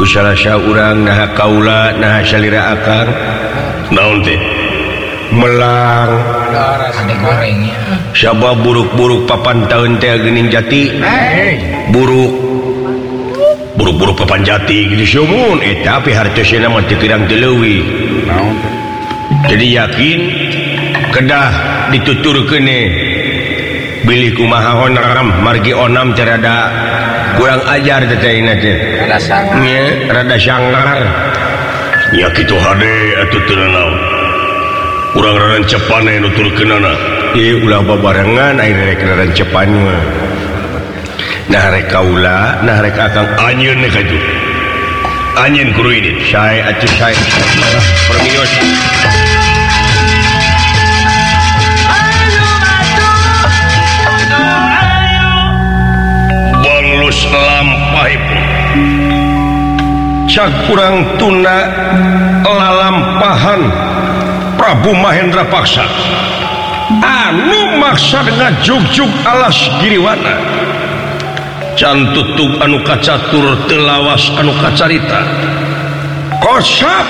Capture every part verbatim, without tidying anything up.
ku salasya urang nah kaula nah salira akang naon teh melang siapa buruk-buruk papan tahun teh geuning jati buruk buruk-buruk papan jati gitu seumun eta tapi hartosna mah teu kirang teu leuwih jadi yakin kedah dituturkeun bilih kumaha onam margi onam terada kurang ajar teh ayeuna teh rada sangar rada sangar nya kitu hade atuh teu naon urang rarancepan anu nuturkeunana ieu ulah babarengan aya rek rarancepan mah nah rek kaula nah rek akang anjeun nih kaju anjeun kudu ini sae atuh sae permios banglus lampahipun cak urang tuna lalampahan Prabu Mahendra Paksa anu maksa dengan jugjug alas giriwana can tutug anu kacatur telawas anu kacarita kosap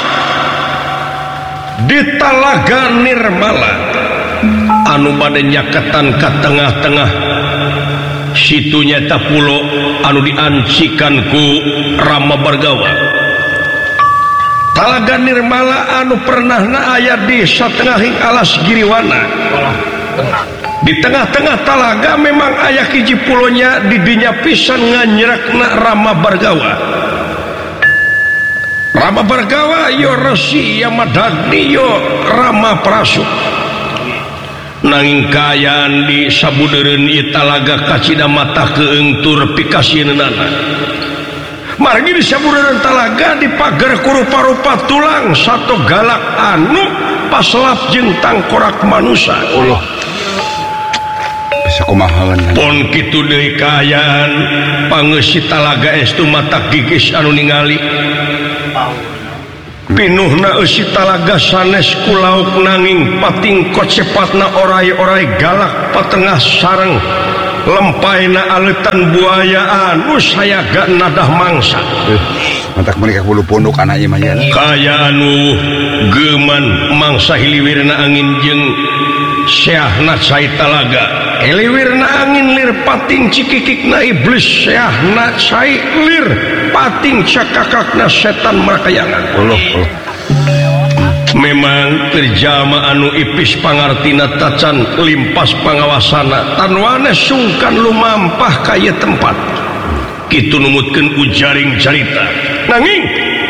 di Talaga Nirmala anu bade nyaketan ka tengah-tengah situnya tapulo anu diancikan ku Rama Bargawa Talaga Nirmala anu pernahna aya di satengahing alas giriwana di tengah-tengah talaga memang aya hiji pulonya di dinya pisan nganyrekna Rama Bargawa Rama Bargawa yo Resi Yamadagni yo Rama Prasu nanging kaayaan di sabudeureun ieu talaga kacida mata keungtur pikasieunana margi di sabudeureun talaga di pager kurupa-rupa tulang satu galak anu paslap jeung tangkorak manusia Allah bisa kumaha pon kitu deui kaayaan pangeus talaga estu mata gigis anu ningali pinuhna eusi talaga sanes ku lauk nanging pating kocepatna oray-oray galak patengah sareng lempaina aleutan buaya anu sayaga nadah mangsa mantak mereka bulu pondok anak ieu mah kaya anu geuman mangsa hiliwirna angin jeung seahna cai talaga hiliwirna angin lir pating cikikikna iblis seahna cai lir pating cakakakna setan marakayangan Allah Allah memang terjama anu ipis pangartina tacan limpas pangawasana tan wanes sungkan lumampah ka ieu tempat kitu numutkeun ujaring carita nanging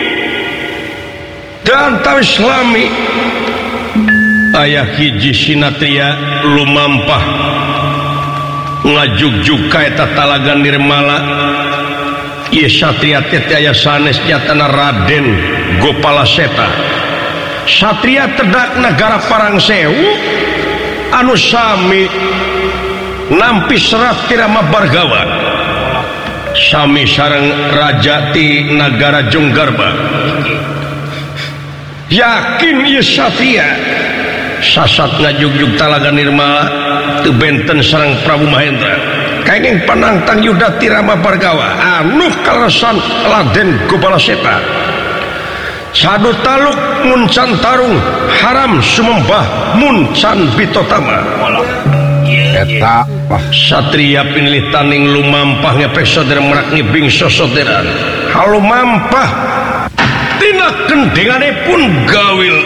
dan islami aya hiji sinatria lumampah ngajugjug ka eta Talaga Nirmala ieu satria teh aya sanes jatana Raden Gopalaseta satria tedak negara Parangsewu anu sami nampi serat ti Rama Bargawa sami sareng raja ti negara Jonggarba yakin ieu satria sasat ngajugjug Talaga Nirmala teu benten sareng Prabu Mahendra kaenging panantang yuda ti Rama Bargawa anu kalesan Raden Gopalaseta sadu taluk muncan tarung haram sumembah muncan bitotama eta satria pinilih taning lumampah ngepek saudara merak ngibing sosoderan halumampah tina kendengane pun gawil